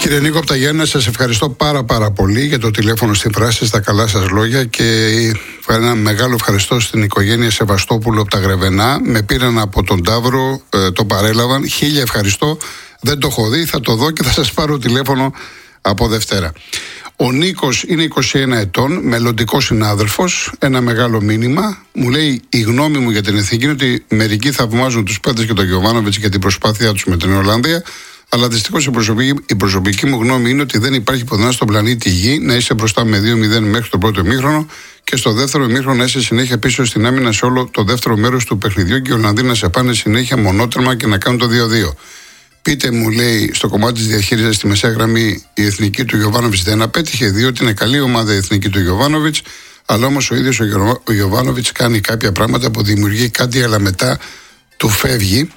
Κύριε Νίκο από τα Γιάννενα, σας ευχαριστώ πάρα πολύ για το τηλέφωνο στη φράση, στα καλά σας λόγια και ένα μεγάλο ευχαριστώ στην οικογένεια Σεβαστόπουλου από τα Γρεβενά. Με πήραν από τον Ταύρο, το παρέλαβαν. Χίλια ευχαριστώ. Δεν το έχω δει, θα το δω και θα σας πάρω τηλέφωνο από Δευτέρα. Ο Νίκος είναι 21 ετών, μελλοντικός συνάδελφος. Ένα μεγάλο μήνυμα. Μου λέει: η γνώμη μου για την εθνική είναι ότι μερικοί θαυμάζουν τους Πέτρες και τον Γιοβάνοβιτς για την προσπάθειά τους με την Ολλανδία. Αλλά δυστυχώς η προσωπική μου γνώμη είναι ότι δεν υπάρχει πουθενά στον πλανήτη Γη να είσαι μπροστά με 2-0 μέχρι το πρώτο ημίχρονο και στο δεύτερο ημίχρονο να είσαι συνέχεια πίσω στην άμυνα σε όλο το δεύτερο μέρος του παιχνιδιού και οι Ολλανδοί να σε πάνε συνέχεια μονότρεμα και να κάνουν το 2-2. Πείτε μου, λέει, στο κομμάτι της διαχείρισης στη μεσαία γραμμή η εθνική του Γιοβάνοβιτς δεν απέτυχε, διότι είναι καλή ομάδα η εθνική του Γιοβάνοβιτς, αλλά όμως ο ίδιος ο Γιοβάνοβιτς κάνει κάποια πράγματα που δημιουργεί κάτι, αλλά μετά του φεύγει.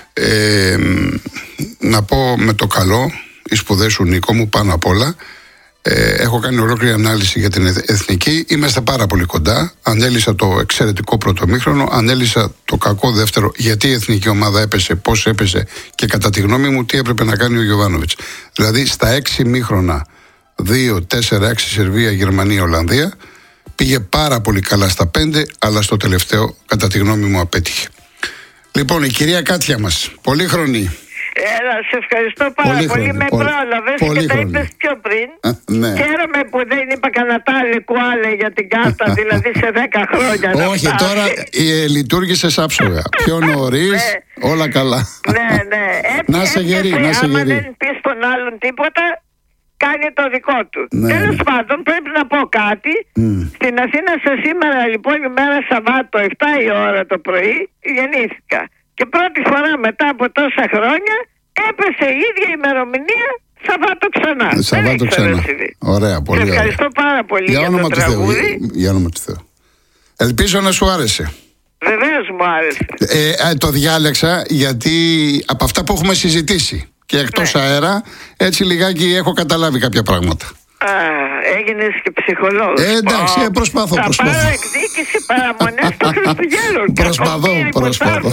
Να πω με το καλό, οι σπουδές σου, Νίκο μου, πάνω απ' όλα. Έχω κάνει ολόκληρη ανάλυση για την εθνική. Είμαστε πάρα πολύ κοντά. Ανέλησα το εξαιρετικό πρώτο μήχρονο, ανέλησα το κακό δεύτερο, γιατί η εθνική ομάδα έπεσε, πώς έπεσε και κατά τη γνώμη μου τι έπρεπε να κάνει ο Γιοβάνοβιτς. Δηλαδή στα 6 μήχρονα, 2, 4, 6 Σερβία, Γερμανία, Ολλανδία, πήγε πάρα πολύ καλά στα 5, αλλά στο τελευταίο κατά τη γνώμη μου απέτυχε. Λοιπόν, η κυρία Κάτια μας, πολύχρονη. Έλα, σε ευχαριστώ πάρα πολύ. Με πρόλαβες και τα είπες πιο πριν. Ναι. Χαίρομαι που δεν είπα κανένα τάλε κουάλε για την κάρτα, δηλαδή σε 10 χρόνια. Όχι, τώρα λειτουργήσες άψογα. Πιο νωρίς, όλα καλά. Ναι. Να σε γερί, να σε γερί. Αν δεν πεις στον άλλον τίποτα, κάνει το δικό του. Τέλος πάντων, πρέπει να πω κάτι. Στην Αθήνα σήμερα, λοιπόν, ημέρα Σαββάτο, 7 η ώρα το πρωί, γεννήθηκα. Και πρώτη φορά μετά από τόσα χρόνια έπεσε η ίδια ημερομηνία Σαββάτο ξανά. Σαββάτο ξανά. Ωραία, πολύ ωραία. Ευχαριστώ πάρα πολύ για το τραγούδι. Για όνομα του Θεού. Ελπίζω να σου άρεσε. Βεβαίως μου άρεσε. Το διάλεξα γιατί από αυτά που έχουμε συζητήσει και εκτός αέρα, έτσι λιγάκι έχω καταλάβει κάποια πράγματα. Έγινες και ψυχολόγος. Εντάξει, προσπαθώ. Θα πάρω εκδίκηση παραμονές των Χριστουγέννων. Προσπαθώ.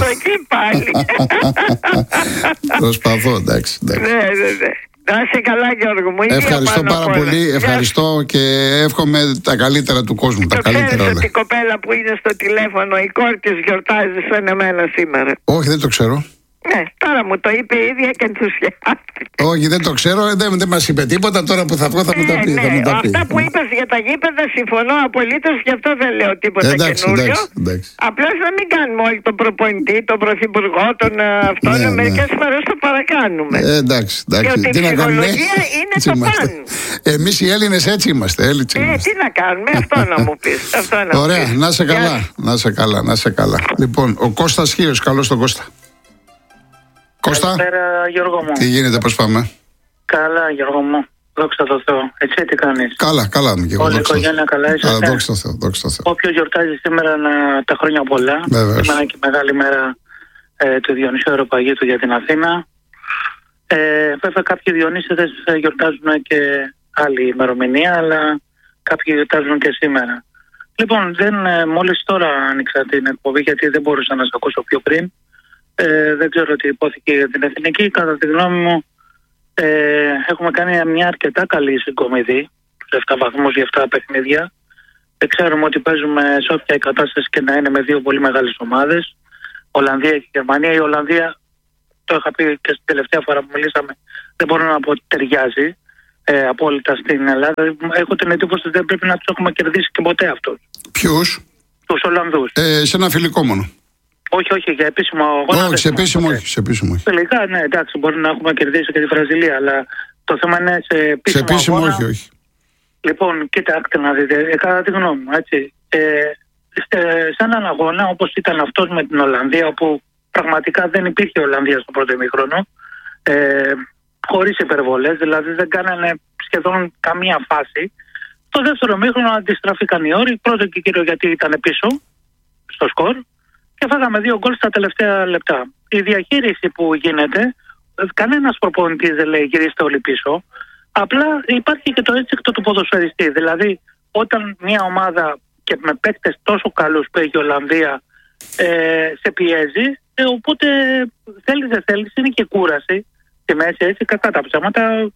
Προσπαθώ, εντάξει. Ναι. Να είσαι καλά, Γιώργο μου. Ευχαριστώ πάρα πολύ. Ευχαριστώ και εύχομαι τα καλύτερα του κόσμου. Τα καλύτερα όλα. Ξέρεις ότι η κοπέλα που είναι στο τηλέφωνο, η κόρη της γιορτάζει σαν εμένα σήμερα? Όχι, δεν το ξέρω. Ναι, τώρα μου το είπε η ίδια και ενθουσιάστηκε. Όχι, δεν το ξέρω, δεν μας είπε τίποτα. Τώρα που θα βγω θα μου τα πει. Αυτά που είπες για τα γήπεδα συμφωνώ απολύτως, γι' αυτό δεν λέω τίποτα καινούριο. Απλώς να μην κάνουμε όλοι τον προπονητή, τον πρωθυπουργό, τον αυτόν. Μερικές φορές το παρακάνουμε. Εντάξει. Και ότι η ψυχολογία είναι το παν. Εμείς οι Έλληνες έτσι είμαστε. Τι να κάνουμε, αυτό να μου πεις. Ωραία, να σε καλά. Λοιπόν, ο Κώστας Χίος, καλώς τον Κώστα. Κώστα. Καλησπέρα, Γιώργο μου. Τι γίνεται, πώς πάμε? Καλά, Γιώργο μου. Δόξα τω Θεώ. Έτσι τι κάνεις? Καλά μου και εγώ. Όλη η οικογένεια καλά είσαστε? Δόξα τω Θεώ. Όποιος γιορτάζει σήμερα τα χρόνια πολλά. Βεβαίως. Σήμερα και μεγάλη μέρα του Διονυσίου Αεροπαγήτου για την Αθήνα. Βέβαια κάποιοι Διονύσιδες γιορτάζουν και άλλη ημερομηνία, αλλά κάποιοι γιορτάζουν και σήμερα. Λοιπόν, μόλις τώρα άνοιξα την εκπομπή γιατί δεν μπορούσα να σας ακούσω πιο πριν. Δεν ξέρω τι υπόθηκε για την εθνική. Κατά τη γνώμη μου έχουμε κάνει μια αρκετά καλή συγκομιδή σε 7 βαθμούς για 7 παιχνίδια. Ξέρουμε ότι παίζουμε σε όποια η κατάσταση και να είναι με 2 πολύ μεγάλες ομάδες, Ολλανδία και Γερμανία. Η Ολλανδία, το είχα πει και στην τελευταία φορά που μιλήσαμε, δεν μπορώ να πω ότι ταιριάζει απόλυτα στην Ελλάδα. Έχω την εντύπωση ότι δεν πρέπει να τους έχουμε κερδίσει και ποτέ αυτούς. Ποιους? Τους Ολλανδούς. Σε ένα φιλικό μόνο. Όχι, για επίσημο αγώνα. Όχι, σε επίσημο όχι. Τελικά, ναι, εντάξει, μπορεί να έχουμε κερδίσει και τη Βραζιλία, αλλά το θέμα είναι σε επίσημο αγώνα. Όχι. Λοιπόν, κοιτάξτε να δείτε, κατά τη γνώμη μου, έτσι. Σε έναν αγώνα όπως ήταν αυτός με την Ολλανδία, όπου πραγματικά δεν υπήρχε Ολλανδία στο πρώτο ημίχρονο, χωρίς υπερβολές, δηλαδή δεν κάνανε σχεδόν καμία φάση. Το δεύτερο ημίχρονο αντιστραφήκαν οι όροι, πρώτο και κύριο γιατί ήταν πίσω στο σκορ. Και φάγαμε 2 γκολ στα τελευταία λεπτά. Η διαχείριση που γίνεται, κανένας προπονητής δεν λέει γυρίστε όλοι πίσω. Απλά υπάρχει και το έτσικτο του ποδοσφαιριστή. Δηλαδή, όταν μια ομάδα και με παίκτες τόσο καλούς που έχει η Ολλανδία σε πιέζει, οπότε θέλεις δεν θέλεις, είναι και κούραση στη μέση, έτσι, κακά τα ψέματα.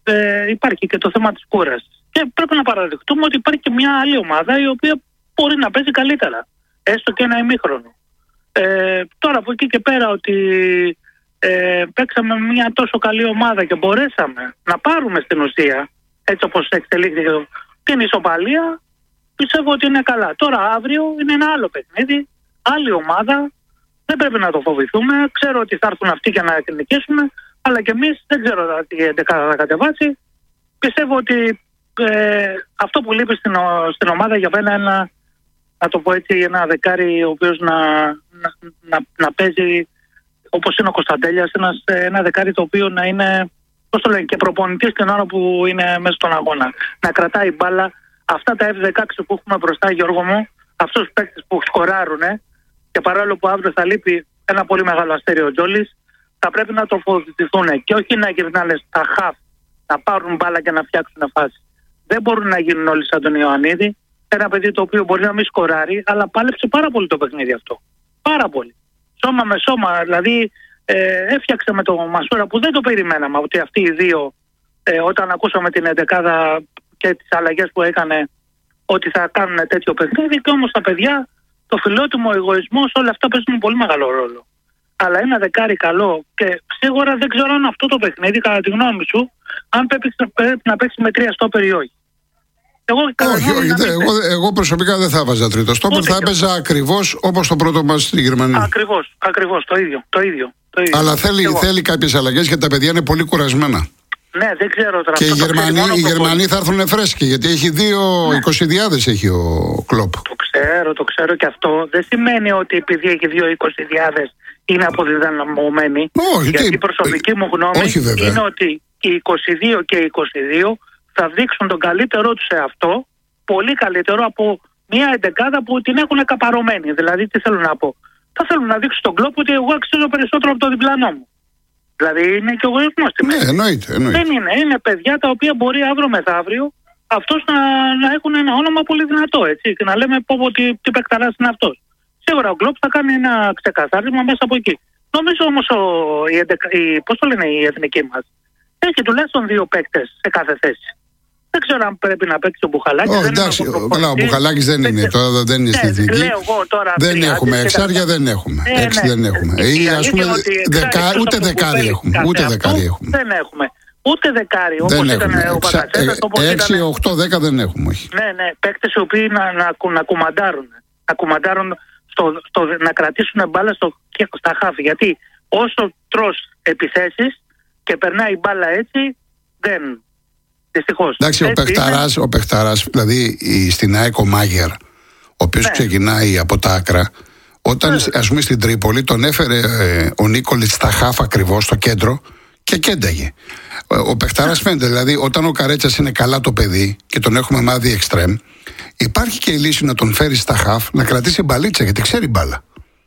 υπάρχει και το θέμα της κούρασης. Και πρέπει να παραδεχτούμε ότι υπάρχει και μια άλλη ομάδα η οποία μπορεί να παίζει καλύτερα. Έστω και ένα ημίχρονο. Τώρα από εκεί και πέρα ότι παίξαμε μια τόσο καλή ομάδα και μπορέσαμε να πάρουμε στην ουσία, έτσι όπως εξελίχθηκε την ισοπαλία, πιστεύω ότι είναι καλά. Τώρα αύριο είναι ένα άλλο παιχνίδι, άλλη ομάδα, δεν πρέπει να το φοβηθούμε. Ξέρω ότι θα έρθουν αυτοί και να νικήσουμε, αλλά και εμείς δεν ξέρω τι 11 θα κατεβάσει. Πιστεύω ότι αυτό που λείπει στην ομάδα για μένα είναι, να το πω έτσι, ένα δεκάρι ο οποίος να παίζει όπως είναι ο Κωνσταντέλιας, ένα δεκάρι το οποίο να είναι, πώς το λένε, και προπονητής την ώρα που είναι μέσα στον αγώνα. Να κρατάει μπάλα. Αυτά τα F16 που έχουμε μπροστά, Γιώργο μου, αυτούς τους παίκτες που σκοράρουν, και παρόλο που αύριο θα λείπει ένα πολύ μεγάλο αστέρι ο Τζόλης, θα πρέπει να τοποθετηθούν και όχι να γυρνάνε στα χαφ, να πάρουν μπάλα και να φτιάξουν φάση. Δεν μπορούν να γίνουν όλοι σαν τον Ιωαννίδη. Ένα παιδί το οποίο μπορεί να μην σκοράρει, αλλά πάλεψε πάρα πολύ το παιχνίδι αυτό. Πάρα πολύ. Σώμα με σώμα. Δηλαδή έφτιαξε με τον Μασούρα που δεν το περιμέναμε ότι αυτοί οι δύο, όταν ακούσαμε την 11 και τις αλλαγές που έκανε, ότι θα κάνουν τέτοιο παιχνίδι. Και όμως τα παιδιά, το φιλότιμο, ο εγωισμός, όλα αυτά παίζουν πολύ μεγάλο ρόλο. Αλλά ένα δεκάρι καλό, και σίγουρα δεν ξέρω αν αυτό το παιχνίδι, κατά τη γνώμη σου, αν πρέπει να παίξει με 3 στόπερ ή όχι. Εγώ προσωπικά δεν θα έβαζα τρίτο στόπερ, θα έπαιζα ακριβώς όπως το πρώτο μας στη Γερμανία. Ακριβώς, το ίδιο. Αλλά θέλει κάποιες αλλαγές γιατί τα παιδιά είναι πολύ κουρασμένα. Ναι, δεν ξέρω τώρα. Και οι Γερμανοί θα έρθουν φρέσκοι, γιατί έχει 20.000 έχει ο Κλοπ. Το ξέρω, και αυτό δεν σημαίνει ότι επειδή έχει 20.000 είναι αποδυναμωμένοι. Γιατί η προσωπική μου γνώμη είναι ότι οι 22 και οι 22 θα δείξουν τον καλύτερό τους σε αυτό, πολύ καλύτερο από μια 11 που την έχουν καπαρωμένη. Δηλαδή, τι θέλω να πω. Θα θέλουν να δείξουν στον Κλοπ ότι εγώ αξίζω περισσότερο από το διπλανό μου. Δηλαδή είναι και ο εγωισμός. Ναι, εννοείται. Δεν είναι παιδιά τα οποία μπορεί αύριο μεθαύριο αυτός να έχουν ένα όνομα πολύ δυνατό, έτσι. Και να λέμε τι παικταράς είναι αυτός. Σίγουρα ο Κλοπ θα κάνει ένα ξεκαθάρισμα μέσα από εκεί. Νομίζω όμως η εθνική μας έχει τουλάχιστον 2 παίκτες σε κάθε θέση. Δεν ξέρω αν πρέπει να παίξει ο Μπουχαλάκης. Ο Μπουχαλάκης δεν είναι. Τώρα δεν είναι στην εθνική. Δεν έχουμε. Εξάρια δεν έχουμε. 6 δεν έχουμε. Ούτε δεκάρι έχουμε. Δεν έχουμε. Ούτε δεκάρι. Όπως ήταν ο Μπακατσέτας. 6, 8, 10 δεν έχουμε. Ναι. Παίκτες οι οποίοι να κουμαντάρουν. Να κρατήσουν μπάλα στα χάφη. Γιατί όσο τρως επιθέσεις και περνάει η μπάλα έτσι, δεν. Δυστυχώς. Εντάξει, ο παιχταράς, δηλαδή στην ΑΕΚ ο Μάγερ, ο οποίος ξεκινάει από τα άκρα, όταν ας πούμε στην Τρίπολη τον έφερε ο Νίκολιτς στα χάφ ακριβώς στο κέντρο και κένταγε. Ο παιχταράς φαίνεται, δηλαδή όταν ο Καρέτσας είναι καλά το παιδί και τον έχουμε μάθει εξτρέμ, υπάρχει και η λύση να τον φέρει στα χάφ να κρατήσει μπαλίτσα, γιατί ξέρει μπάλα.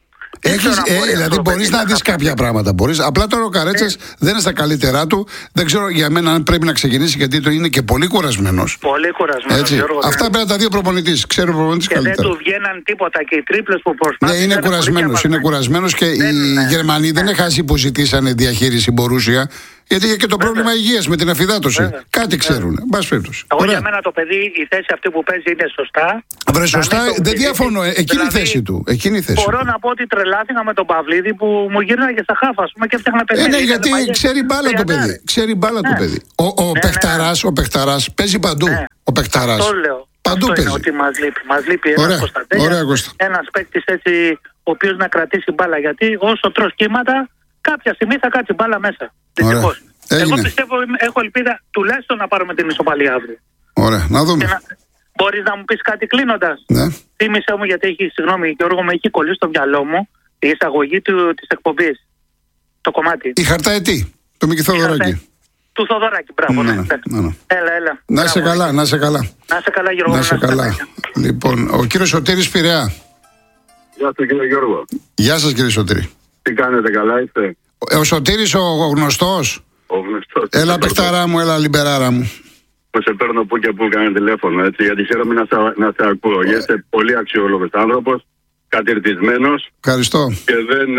Δηλαδή μπορείς να δεις κάποια πράγματα. Απλά τώρα ο Καρέτσας δεν είναι στα καλύτερά του. Δεν ξέρω για μένα αν πρέπει να ξεκινήσει, γιατί είναι και πολύ κουρασμένος. Πολύ κουρασμένος. Αυτά πρέπει να τα δει ο προπονητής. Ξέρει ο προπονητής καλύτερα. Δεν του βγαίναν τίποτα και οι τρίπλες που προσπάθησαν. Ναι, είναι κουρασμένος και οι Γερμανοί δεν είναι χάσει που ζητήσανε διαχείριση Μπορούσια. Γιατί είχε και το πρόβλημα υγείας με την αφυδάτωση. Κάτι ξέρουν. Εγώ για μένα το παιδί, η θέση αυτή που παίζει είναι σωστά. Σωστά, δεν διαφωνώ. Εκείνη η θέση του. Μπορώ να πω ότι τρελάθηκα με τον Παυλίδη που μου γύρναγε στα χάφα, πούμε, και έφτιαχνα παιδί. Ναι, γιατί ξέρει μπάλα το παιδί. Ξέρει μπάλα το παιδί. Ο παιχταράς παίζει παντού. Ο παιχταράς. Αυτό λέω. Παντού παίζει. Είναι ότι μας λείπει ένας Κωνσταντέλιας, ένας παίκτης έτσι, ο οποίος να κρατήσει μπάλα. Γιατί όσο τρως κύματα, κάποια στιγμή θα κάτσει μπάλα μέσα. Δυστυχώς. Εγώ πιστεύω, έχω ελπίδα τουλάχιστον να πάρουμε την ισοπαλία αύριο. Ωραία, να δούμε. Μπορείς να μου πεις κάτι κλείνοντας? Ναι. Θύμισε μου, γιατί συγγνώμη Γιώργο, με έχει κολλήσει στο μυαλό μου η εισαγωγή της εκπομπής. Το κομμάτι. Η Χαρταετή, το Μίκη Θοδωράκη. Του Θοδωράκη, μπράβο. Ναι. Έλα. Να είσαι καλά. Να είσαι καλά, Γιώργο. Να είσαι καλά. Λοιπόν, ο κύριος Σωτήρης Πειραιά. Γεια σας κύριε Γιώργο. Γεια σας κύριε Σωτήρη. Τι κάνετε, καλά είστε? Ο Σωτήρης ο γνωστός. Ο γνωστός. Έλα παιχταρά μου, έλα λιμπεράρα μου. Που σε παίρνω που και που κάνει τηλέφωνο, έτσι, γιατί χαίρομαι να σε ακούω. Είστε πολύ αξιόλογος άνθρωπος κατηρτισμένος. Ευχαριστώ. Και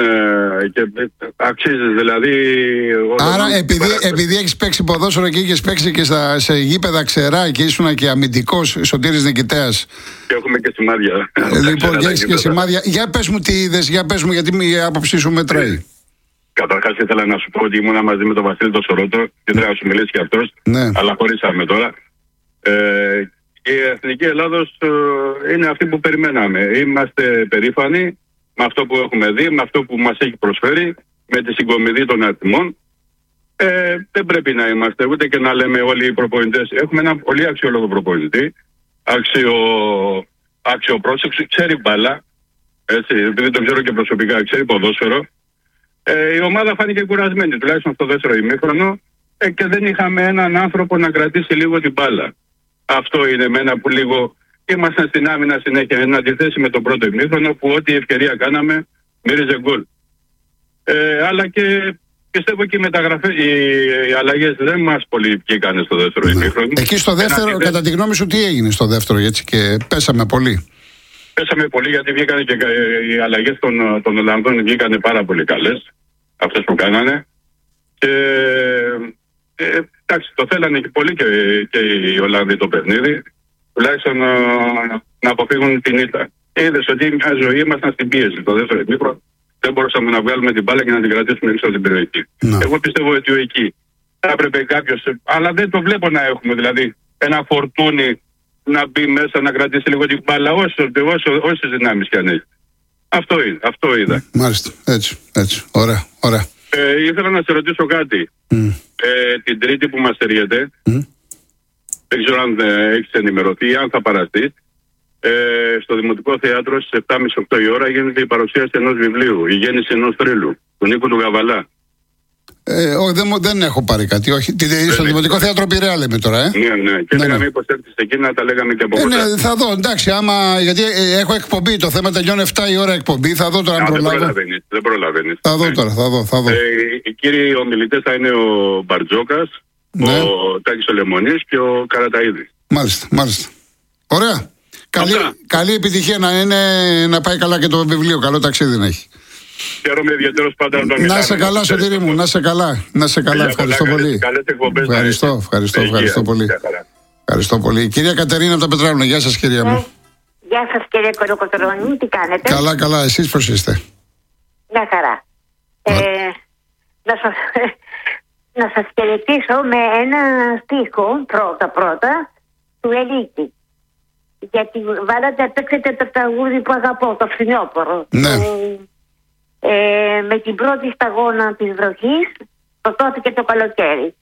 αξίζεις δηλαδή. Άρα επειδή έχεις παίξει ποδόσφαιρο και είχες παίξει και σε γήπεδα ξερά και ήσουν και αμυντικός, Σωτήρης Νικητέας. Και έχουμε και σημάδια. Λοιπόν, και έχεις και σημάδια. Για πες μου τι είδες, για πες μου, γιατί η άποψή σου μετράει. Καταρχάς ήθελα να σου πω ότι ήμουνα μαζί με τον Βασίλη τον Σορότο και ήθελα να σου μιλήσει και αυτός. Ναι. Αλλά χωρίσαμε τώρα. Η Εθνική Ελλάδος είναι αυτή που περιμέναμε. Είμαστε περήφανοι με αυτό που έχουμε δει, με αυτό που μας έχει προσφέρει, με τη συγκομιδή των αριθμών. Δεν πρέπει να είμαστε ούτε και να λέμε όλοι οι προπονητές. Έχουμε ένα πολύ αξιόλογο προπονητή, αξιοπρόσεξο, ξέρει μπάλα, έτσι, επειδή τον ξέρω και προσωπικά, ξέρει ποδόσφαιρο. Η ομάδα φάνηκε κουρασμένη, τουλάχιστον στο δεύτερο ημίχρονο, και δεν είχαμε έναν άνθρωπο να κρατήσει λίγο την μπάλα. Αυτό είναι εμένα που λίγο ήμασταν στην άμυνα συνέχεια, εν αντιθέσει με τον πρώτο ημίχρονο που ό,τι ευκαιρία κάναμε μύριζε γκολ. Αλλά και πιστεύω και οι αλλαγές δεν μας πολύ βγήκανε στο δεύτερο ημίχρονο. Εκεί στο δεύτερο, κατά τη γνώμη σου, τι έγινε στο δεύτερο, έτσι, και πέσαμε πολύ? Πέσαμε πολύ γιατί βγήκανε και οι αλλαγές των Ολλανδών βγήκανε πάρα πολύ καλές, αυτές που κάνανε. Και εντάξει, το θέλανε και πολύ και οι Ολλανδοί το παιχνίδι, τουλάχιστον να αποφύγουν την ήττα. Είδες ότι μια ζωή ήμασταν στην πίεση. Το δεύτερο ημίχρονο δεν μπορούσαμε να βγάλουμε την μπάλα και να την κρατήσουμε έξω από την περιοχή. Εγώ πιστεύω ότι εκεί θα έπρεπε κάποιος, αλλά δεν το βλέπω να έχουμε, δηλαδή ένα Φορτούνι να μπει μέσα να κρατήσει λίγο την μπάλα, όσες δυνάμεις κι αν έχει. Αυτό είδα. Μάλιστα, έτσι. Ωραία. Ήθελα να σε ρωτήσω κάτι. Την Τρίτη που μας έρχεται, δεν ξέρω αν έχεις ενημερωθεί ή αν θα παραστείς, στο Δημοτικό Θέατρο στις 7.30-8 η ώρα γίνεται η παρουσίαση ενός βιβλίου, η γέννηση ενός θρύλου, του Νίκου του Γαβαλά. Δεν έχω πάρει κάτι, όχι. Στο Δημοτικό Θέατρο Πειραιά λέμε τώρα, Ναι. Και έλεγα μήπως έρθεις εκεί να τα λέγαμε και από κοντά. Ναι, θα δω, εντάξει, γιατί έχω εκπομπή, το θέμα τελειώνει 7 η ώρα εκπομπή, θα δω τώρα αν προλάβω. Δεν προλαβαίνεις. Θα δω τώρα, θα δω. Οι κύριοι ομιλητές θα είναι ο Μπαρτζόκας, ο Τάκης ο Λεμονής και ο Καραταΐδης. Μάλιστα. Ωραία. Καλή επιτυχία να πάει καλά και το βιβλίο, καλό ταξίδι να έχει. Χαίρομαι ιδιαίτερος πάντα να το μιλάμε. Να είσαι καλά, Σωτήρη μου, να είσαι καλά. Ευχαριστώ πολύ. Καλές εκπομπές. Ευχαριστώ πολύ. Ευχαριστώ πολύ. Κυρία Κατερίνα από τα Πετράλωνα, γεια σας, κυρία μου. Γεια σας, κύριε Κολοκοτρώνη, τι κάνετε? Καλά, εσείς πώς είστε? Μια χαρά. Να σας χαιρετήσω με ένα στίχο πρώτα του Ελίτη. Γιατί παίξετε το τραγούδι που αγαπώ, το Φθινόπωρο. Ναι. Με την πρώτη σταγόνα της βροχής σκοτώθηκε το καλοκαίρι.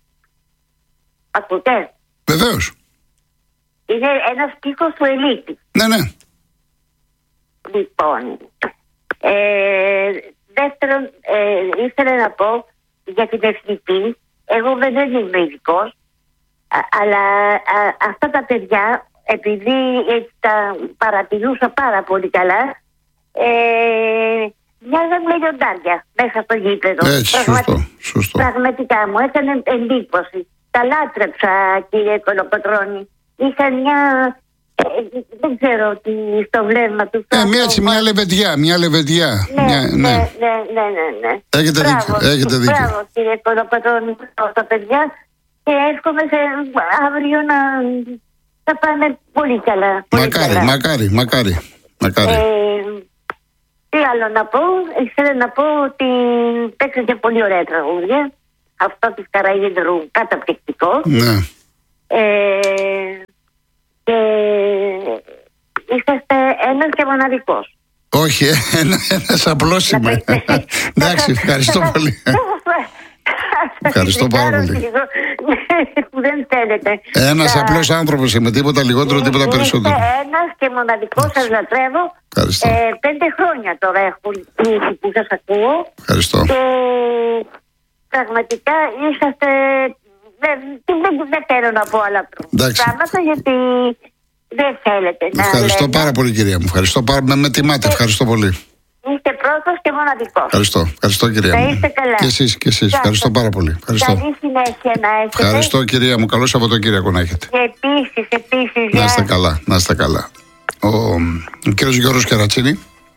Ακούτε? Βεβαίως. Είναι ένας στίχος του Ελίτη. Ναι. Λοιπόν, δεύτερον, ήθελα να πω για την εθνική. Εγώ δεν είμαι ειδικός, αλλά αυτά τα παιδιά, επειδή τα παρατηρούσα πάρα πολύ καλά, μοιάζαν με λιοντάρια μέσα στο γήπεδο. Έτσι, σωστό. Πραγματικά μου έκανε εντύπωση. Τα λάτρεψα, κύριε Κολοκοτρώνη. Είχα μια... δεν ξέρω τι στο βλέμμα του. Μια λεβεντιά. Ναι. Έχετε δίκιο. Μπράβο, κύριε Κολοκοτρώνη, τα παιδιά. Και εύχομαι αύριο να πάνε πολύ καλά. Μακάρι. Τι άλλο να πω? Ήθελα να πω ότι παίξατε πολύ ωραία τραγούδια. Αυτό της Καραΐδρου καταπληκτικό. Ναι. Και είσαστε ένας και μοναδικός. Όχι, ένας απλός είμαι. Εντάξει, ευχαριστώ πολύ. Ευχαριστώ πάρα πολύ. Που δεν θέλετε. Ένας απλός άνθρωπος είμαι, τίποτα λιγότερο, τίποτα περισσότερο. Ένας και μοναδικός, σας λατρεύω. 5 χρόνια τώρα έχουν κλείσει που σας ακούω. Ευχαριστώ. Και πραγματικά είσαστε... Δεν θέλω να πω άλλα πράγματα, γιατί δεν θέλετε να... Ευχαριστώ πάρα πολύ, κυρία μου. Ευχαριστώ πάρα πολύ. Με τιμάτε. Ευχαριστώ πολύ. Είστε πρώτος και μοναδικός. Ευχαριστώ, κυρία μου. Να είστε καλά. Και εσείς. Ευχαριστώ πάρα πολύ. Καλή συνέχεια να έχετε. Ευχαριστώ, κυρία μου. Καλό Σαββατοκύριακο να έχετε. Επίσης. Να είστε καλά. Ο κύριος Γιώργος Κερατσίνη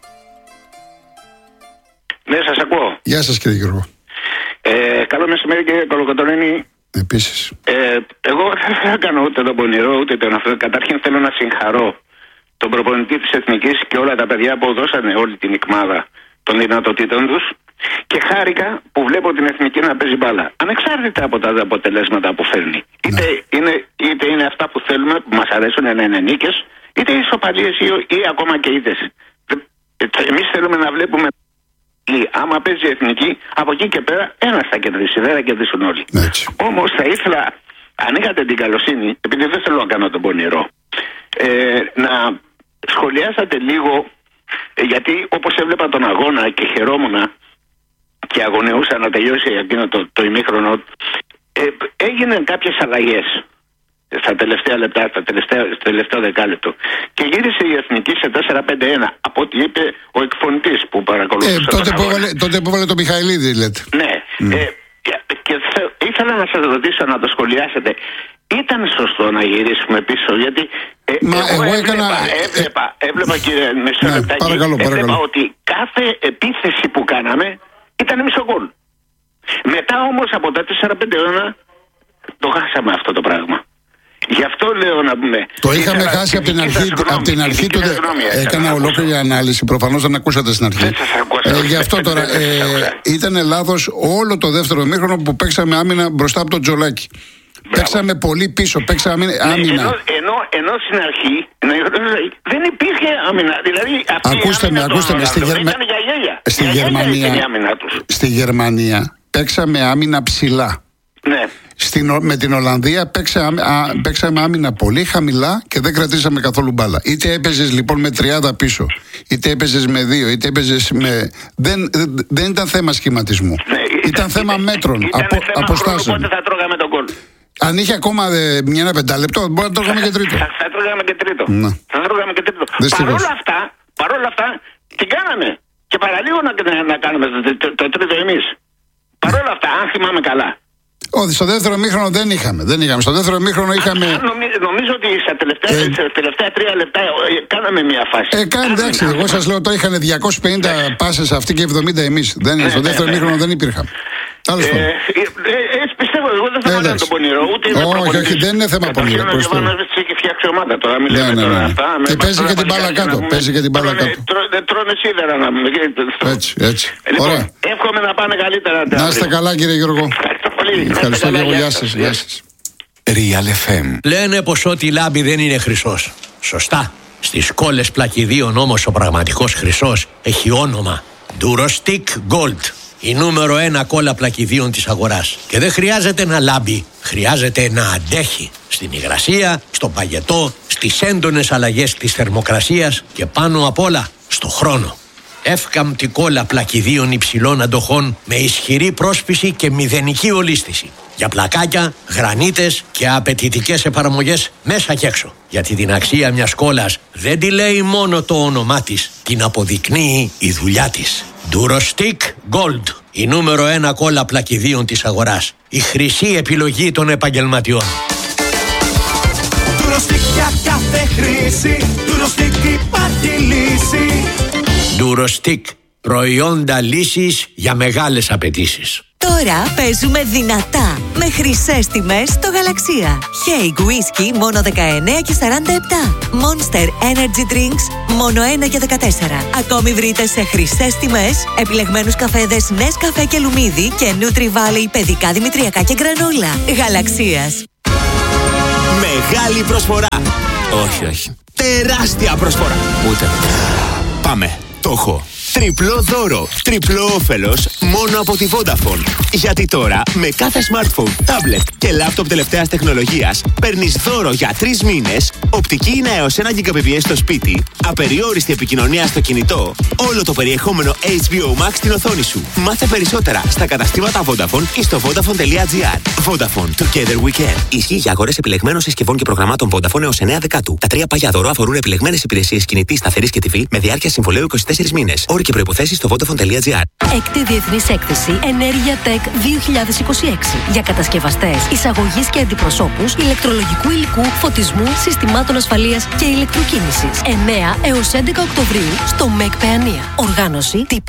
Ναι, σας ακούω. Γεια σας κύριε Γιώργο. Καλό μεσημέρι κύριε Κολοκοτρώνη. Επίσης. Εγώ δεν θα κάνω ούτε τον πονηρό ούτε τον αυτό. Καταρχήν θέλω να συγχαρώ τον προπονητή της Εθνικής και όλα τα παιδιά που δώσανε όλη την εκμάδα των δυνατοτήτων τους. Και χάρηκα που βλέπω την Εθνική να παίζει μπάλα. Ανεξάρτητα από τα αποτελέσματα που φέρνει. Είτε είναι αυτά που θέλουμε, που μας αρέσουν, να είναι νίκες, είτε ισοπαλίες ή ακόμα και ήττες. Εμείς θέλουμε να βλέπουμε. Άμα παίζει η Εθνική, από εκεί και πέρα ένας θα κερδίσει, δεν θα κερδίσουν όλοι. Όμως θα ήθελα, αν είχατε την καλοσύνη, επειδή δεν θέλω να κάνω τον πονηρό, να σχολιάσατε λίγο, γιατί όπως έβλεπα τον αγώνα και χαιρόμουν και αγωνιούσα να τελειώσει εκείνο το ημίχρονο, έγιναν κάποιες αλλαγές στα τελευταία λεπτά, στο τελευταίο δεκάλεπτο. Και γύρισε η Εθνική σε 4-5-1, από ό,τι είπε ο εκφωνητής που παρακολουθούσε. Τότε που έβαλε το Μιχαηλίδη, λέτε. Ναι. Και ήθελα να σας ρωτήσω, να το σχολιάσετε. Ήταν σωστό να γυρίσουμε πίσω? Γιατί έβλεπα κύριε Μεσολεπτάκη, έβλεπα ότι κάθε επίθεση που κάναμε ήταν μισό γκολ. Μετά όμως από τα 4-5-1 το χάσαμε αυτό το πράγμα. Γι' αυτό λέω να πούμε. Το είχαμε χάσει από την αρχή του. Έκανα ολόκληρη ανάλυση. Προφανώς δεν ακούσατε στην αρχή. Γι' αυτό τώρα ήταν λάθος όλο το δεύτερο ημίχρονο που παίξαμε άμυνα μπροστά από τον Τζολάκη. Παίξαμε πολύ πίσω, παίξαμε άμυνα. Ενώ στην αρχή δεν υπήρχε άμυνα. Δηλαδή, ακούστε με, στη Γερμανία παίξαμε άμυνα ψηλά. Ναι. Με την Ολλανδία παίξαμε άμυνα πολύ χαμηλά και δεν κρατήσαμε καθόλου μπάλα. Είτε έπαιζες λοιπόν με 30 πίσω, είτε έπαιζες με 2, είτε έπαιζες με. Δεν ήταν θέμα σχηματισμού. Ναι, ήταν θέμα μέτρων, αποστάσεων. Πότε θα τρώγαμε τον γκολ? Αν είχε ακόμα ένα πεντάλεπτο, μπορεί να τρώγαμε και τρίτο. Θα τρώγαμε και τρίτο. Παρόλα αυτά, την κάναμε. Και παραλίγο να κάνουμε το τρίτο εμείς. Παρόλα αυτά, αν θυμάμαι καλά. Όχι, στο δεύτερο ημίχρονο δεν είχαμε. Στο δεύτερο ημίχρονο είχαμε. Νομίζω ότι στα τελευταία 3 λεπτά κάναμε μια φάση. Εντάξει, εγώ σας λέω τώρα είχαν 250 πάσες αυτοί και 70 εμείς. Στο δεύτερο ημίχρονο δεν υπήρχαν. Έτσι πιστεύω, εγώ δεν θα κάνω τον πονηρό. Όχι, δεν είναι θέμα πονηρό. Έχει φτιάξει ομάδα τώρα. Και παίζει και την μπάλα κάτω. Τρώνε σίδερα να πούμε. Έτσι. Ωραία. Εύχομαι να πάνε καλύτερα. Να είστε καλά κύριε Γιώργο. Ευχαριστώ Γιώργο, γεια σας. Real FM. Λένε πως ό,τι λάμπει δεν είναι χρυσός. Σωστά. Στις κόλλες πλακιδίων όμως ο πραγματικός χρυσός έχει όνομα Durostick Gold. Η νούμερο 1 κόλλα πλακιδίων της αγοράς. Και δεν χρειάζεται να λάμπει, χρειάζεται να αντέχει. Στην υγρασία, στον παγετό, στις έντονες αλλαγές της θερμοκρασίας και πάνω απ' όλα στο χρόνο. Εύκαμπτη κόλλα πλακιδίων υψηλών αντοχών με ισχυρή πρόσπιση και μηδενική ολίσθηση. Για πλακάκια, γρανίτες και απαιτητικές εφαρμογές μέσα και έξω. Γιατί την αξία μιας κόλλας δεν τη λέει μόνο το όνομά της, την αποδεικνύει η δουλειά της. Durostick Gold, η νούμερο 1 κόλλα πλακιδίων της αγοράς. Η χρυσή επιλογή των επαγγελματιών. Durostick για κάθε χρήση, Durostick υπάρχει λύση. Durostick, προϊόντα λύσης για μεγάλες απαιτήσεις. Τώρα παίζουμε δυνατά με χρυσές τιμές στο Γαλαξία. Haig Whisky μόνο 19 και 47. Monster Energy Drinks μόνο 1 και 14. Ακόμη βρείτε σε χρυσές τιμές επιλεγμένους καφέδες Nescafé και Λουμίδι και Nutri Valley παιδικά δημητριακά και γκρανόλα. Γαλαξίας. Μεγάλη προσφορά. Όχι. Τεράστια προσφορά. Ούτε. Πάμε. Το έχω. Τριπλό δώρο, τριπλό όφελος μόνο από τη Vodafone. Γιατί τώρα με κάθε smartphone, tablet και laptop τελευταίας τεχνολογίας παίρνεις δώρο για 3 μήνες, οπτική είναι έως 1 Gbps στο σπίτι, απεριόριστη επικοινωνία στο κινητό, όλο το περιεχόμενο HBO Max στην οθόνη σου. Μάθε περισσότερα στα καταστήματα Vodafone ή στο Vodafone.gr. Vodafone, together we can. Ισχύει για αγορές επιλεγμένων συσκευών και προγραμμάτων Vodafone έως 9 Δεκάτου. Τα 3 παγιά δώρο αφορούν επιλεγμένες υπηρεσίες κινητής, σταθερής και TV με διάρκεια συμβολαίου 24 μήνες. Όροι και προϋποθέσεις στο Vodafone.gr. Έκτη Διεθνής Έκθεση Ενέργεια Tech 2026 για κατασκευαστές, εισαγωγής και αντιπροσώπους ηλεκτρολογικού υλικού, φωτισμού, συστημάτων ασφαλείας και ηλεκτροκίνησης. 9 έως 11 Οκτωβρίου στο ΜΕΚ Παιανία. Οργάνωση T-Press.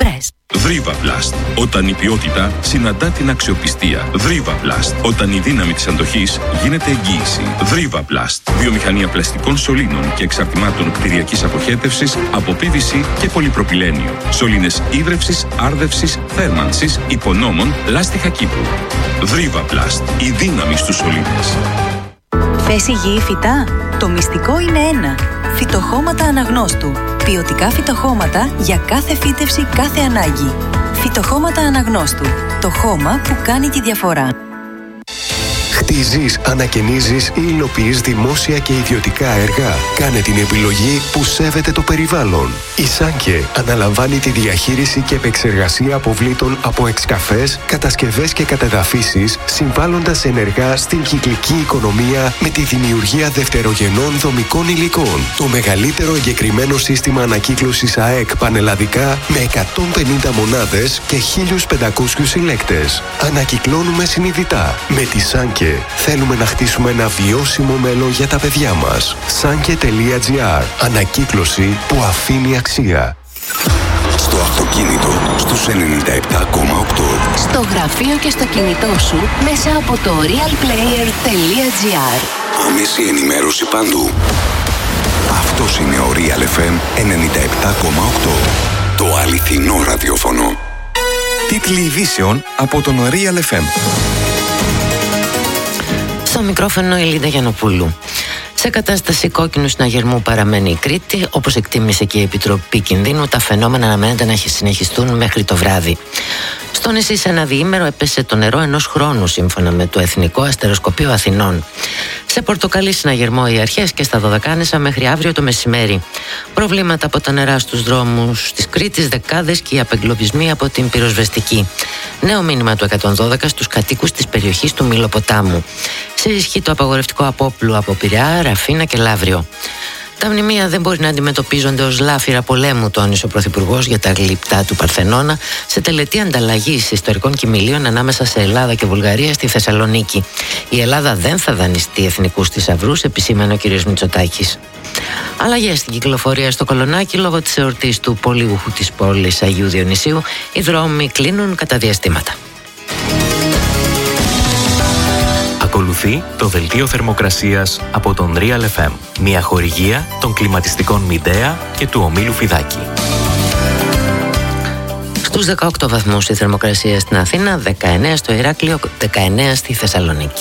Δρίβαπλαστ. Όταν η ποιότητα συναντά την αξιοπιστία. Δρίβαπλαστ. Όταν η δύναμη της αντοχής γίνεται εγγύηση. Δρίβαπλαστ. Βιομηχανία πλαστικών σωλήνων και εξαρτημάτων κτηριακής αποχέτευσης από PVC και πολυπροπυλένιο. Σωλήνες ίδρευσης, άρδευσης, θέρμανσης, υπονόμων, λάστιχα Κύπρου. Δρίβαπλαστ. Η δύναμη στους σωλήνες. Θες υγιή φυτά? Το μυστικό είναι ένα. Φυτοχώματα Αναγνώστου. Ποιοτικά φυτοχώματα για κάθε φύτευση, κάθε ανάγκη. Φυτοχώματα Αναγνώστου. Το χώμα που κάνει τη διαφορά. Χτίζεις, ανακαινίζεις ή υλοποιείς δημόσια και ιδιωτικά έργα. Κάνε την επιλογή που σέβεται το περιβάλλον. Η Σάνκε αναλαμβάνει τη διαχείριση και επεξεργασία αποβλήτων από εξκαφές, κατασκευές και κατεδαφίσεις, συμβάλλοντας ενεργά στην κυκλική οικονομία με τη δημιουργία δευτερογενών δομικών υλικών. Το μεγαλύτερο εγκεκριμένο σύστημα ανακύκλωσης ΑΕΚ πανελλαδικά με 150 μονάδες και 1.500 συλλέκτες. Ανακυκλώνουμε συνειδητά. Με τη Σάνκε θέλουμε να χτίσουμε ένα βιώσιμο μέλλον για τα παιδιά μας. Sanke.gr. Ανακύκλωση που αφήνει αξία. Στο αυτοκίνητο στους 97,8. Στο γραφείο και στο κινητό σου μέσα από το realplayer.gr. Άμεση ενημέρωση παντού. Αυτός είναι ο Real FM 97,8. Το αληθινό ραδιόφωνο. Τίτλοι ειδήσεων από τον Real FM. Στο μικρόφωνο η Λίντα Γιαννοπούλου. Σε κατάσταση κόκκινου συναγερμού παραμένει η Κρήτη. Όπως εκτίμησε και η Επιτροπή Κινδύνου, τα φαινόμενα αναμένεται να συνεχιστούν μέχρι το βράδυ. Στο νησί σε ένα διήμερο έπεσε το νερό ενός χρόνου, σύμφωνα με το Εθνικό Αστεροσκοπείο Αθηνών. Σε πορτοκαλί συναγερμό οι αρχές και στα Δωδεκάνησα μέχρι αύριο το μεσημέρι. Προβλήματα από τα νερά στους δρόμους της Κρήτης, δεκάδες και οι απεγκλωβισμοί από την πυροσβεστική. Νέο μήνυμα του 112 στους κατοίκους της περιοχής του Μήλοποτάμου. Σε ισχύ το απαγορευτικό απόπλου από Πειραιά, Ραφίνα και Λαύριο. Τα μνημεία δεν μπορεί να αντιμετωπίζονται ως λάφυρα πολέμου, τόνισε ο Πρωθυπουργός για τα γλυπτά του Παρθενώνα σε τελετή ανταλλαγής ιστορικών κοιμηλίων ανάμεσα σε Ελλάδα και Βουλγαρία στη Θεσσαλονίκη. Η Ελλάδα δεν θα δανειστεί εθνικούς θησαυρούς, επισήμανε ο κ. Μητσοτάκης. Αλλαγές στην κυκλοφορία στο Κολονάκι λόγω της εορτής του πολύγουχου της πόλης Αγίου Διονυσίου. Οι δρόμοι κλείνουν κατά διαστήματα. Ακολουθεί το δελτίο θερμοκρασίας από τον Real FM. Μια χορηγία των κλιματιστικών Μιντέα και του ομίλου Φιδάκη. Στους 18 βαθμούς η θερμοκρασία στην Αθήνα, 19 στο Ηράκλειο, 19 στη Θεσσαλονίκη.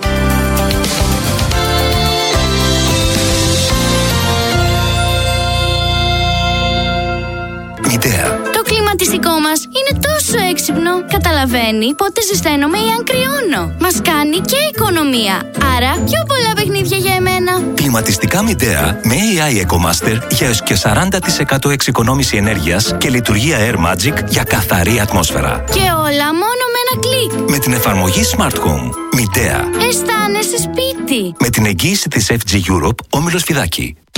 Μιντέα. Το κλιματιστικό μας είναι τόσο έξυπνο. Καταλαβαίνει πότε ζεσταίνομαι ή αν κρυώνω. Μας κάνει και οικονομία. Άρα πιο πολλά παιχνίδια για εμένα. Κλιματιστικά Μιντέα με AI EcoMaster για έως και 40% εξοικονόμηση ενέργειας και λειτουργία Air Magic για καθαρή ατμόσφαιρα. Και όλα μόνο με ένα κλικ. Με την εφαρμογή Smart Home. Μιντέα. Αισθάνεσαι σπίτι. Με την εγγύηση της FG Europe, όμιλος Φιδάκη.